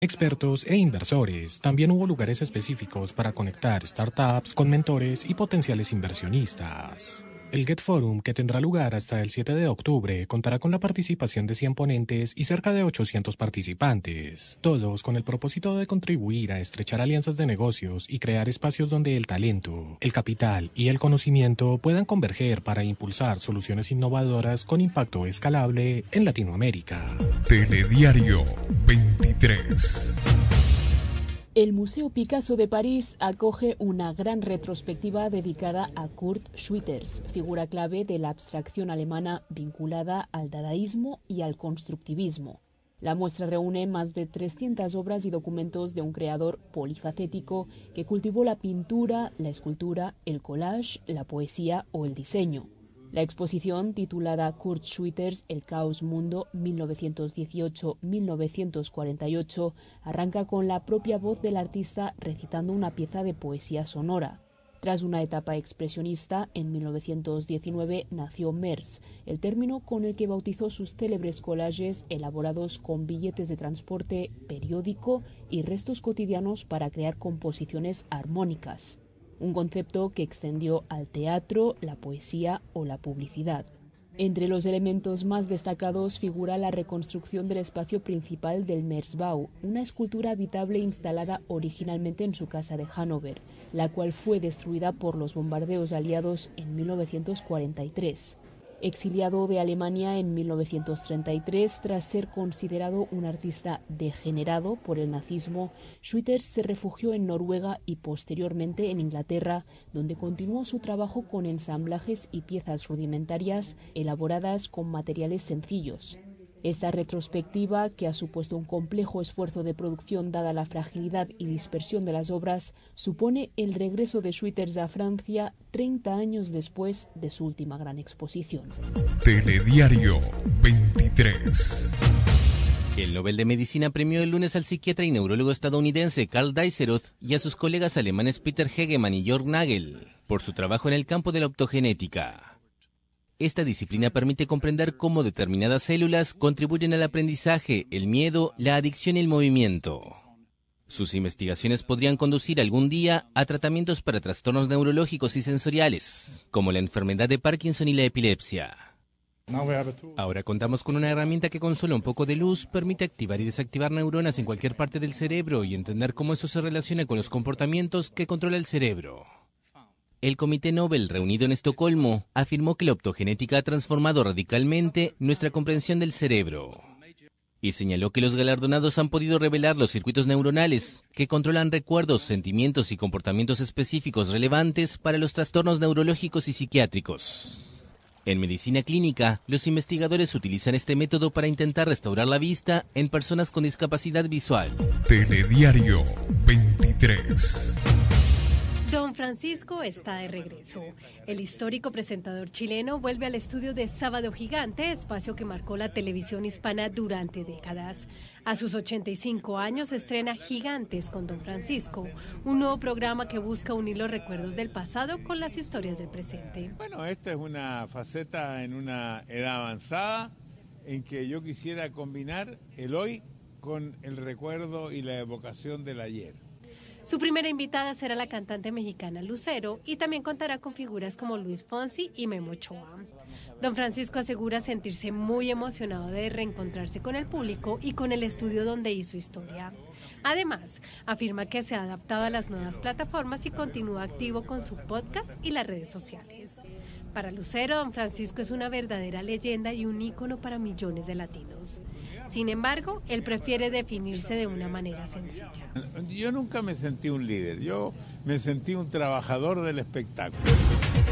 expertos e inversores. También hubo lugares específicos para conectar startups con mentores y potenciales inversionistas. El Get Forum, que tendrá lugar hasta el 7 de octubre, contará con la participación de 100 ponentes y cerca de 800 participantes, todos con el propósito de contribuir a estrechar alianzas de negocios y crear espacios donde el talento, el capital y el conocimiento puedan converger para impulsar soluciones innovadoras con impacto escalable en Latinoamérica. Telediario 23. El Museo Picasso de París acoge una gran retrospectiva dedicada a Kurt Schwitters, figura clave de la abstracción alemana vinculada al dadaísmo y al constructivismo. La muestra reúne más de 300 obras y documentos de un creador polifacético que cultivó la pintura, la escultura, el collage, la poesía o el diseño. La exposición, titulada Kurt Schwitters, El Caos Mundo 1918-1948, arranca con la propia voz del artista recitando una pieza de poesía sonora. Tras una etapa expresionista, en 1919 nació MERS, el término con el que bautizó sus célebres collages elaborados con billetes de transporte, periódico y restos cotidianos para crear composiciones armónicas. Un concepto que extendió al teatro, la poesía o la publicidad. Entre los elementos más destacados figura la reconstrucción del espacio principal del Meersbau, una escultura habitable instalada originalmente en su casa de Hannover, la cual fue destruida por los bombardeos aliados en 1943. Exiliado de Alemania en 1933 tras ser considerado un artista degenerado por el nazismo, Schwitters se refugió en Noruega y posteriormente en Inglaterra, donde continuó su trabajo con ensamblajes y piezas rudimentarias elaboradas con materiales sencillos. Esta retrospectiva, que ha supuesto un complejo esfuerzo de producción dada la fragilidad y dispersión de las obras, supone el regreso de Schwitters a Francia 30 años después de su última gran exposición. Telediario 23. El Nobel de Medicina premió el lunes al psiquiatra y neurólogo estadounidense Karl Dizeroth y a sus colegas alemanes Peter Hegemann y Jörg Nagel por su trabajo en el campo de la optogenética. Esta disciplina permite comprender cómo determinadas células contribuyen al aprendizaje, el miedo, la adicción y el movimiento. Sus investigaciones podrían conducir algún día a tratamientos para trastornos neurológicos y sensoriales, como la enfermedad de Parkinson y la epilepsia. Ahora contamos con una herramienta que con solo un poco de luz permite activar y desactivar neuronas en cualquier parte del cerebro y entender cómo eso se relaciona con los comportamientos que controla el cerebro. El Comité Nobel, reunido en Estocolmo, afirmó que la optogenética ha transformado radicalmente nuestra comprensión del cerebro. Y señaló que los galardonados han podido revelar los circuitos neuronales que controlan recuerdos, sentimientos y comportamientos específicos relevantes para los trastornos neurológicos y psiquiátricos. En medicina clínica, los investigadores utilizan este método para intentar restaurar la vista en personas con discapacidad visual. Telediario 23. Don Francisco está de regreso. El histórico presentador chileno vuelve al estudio de Sábado Gigante, espacio que marcó la televisión hispana durante décadas. A sus 85 años estrena Gigantes con Don Francisco, un nuevo programa que busca unir los recuerdos del pasado con las historias del presente. Bueno, esta es una faceta en una edad avanzada en que yo quisiera combinar el hoy con el recuerdo y la evocación del ayer. Su primera invitada será la cantante mexicana Lucero y también contará con figuras como Luis Fonsi y Memo Ochoa. Don Francisco asegura sentirse muy emocionado de reencontrarse con el público y con el estudio donde hizo historia. Además, afirma que se ha adaptado a las nuevas plataformas y continúa activo con su podcast y las redes sociales. Para Lucero, Don Francisco es una verdadera leyenda y un ícono para millones de latinos. Sin embargo, él prefiere definirse de una manera sencilla. Yo nunca me sentí un líder, yo me sentí un trabajador del espectáculo.